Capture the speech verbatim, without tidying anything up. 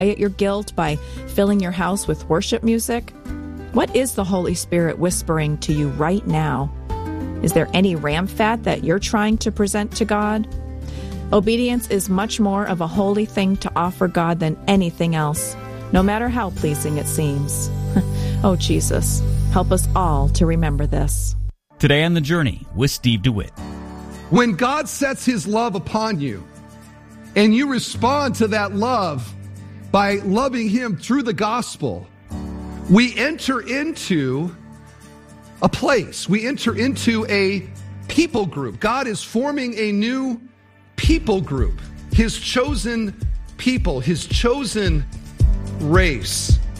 at your guilt by filling your house with worship music? What is the Holy Spirit whispering to you right now? Is there any ram fat that you're trying to present to God? Obedience is much more of a holy thing to offer God than anything else, no matter how pleasing it seems. Oh, Jesus, help us all to remember this. Today on The Journey with Steve DeWitt. When God sets his love upon you and you respond to that love by loving him through the gospel, we enter into a place. We enter into a people group. God is forming a new people group, his chosen people, his chosen race.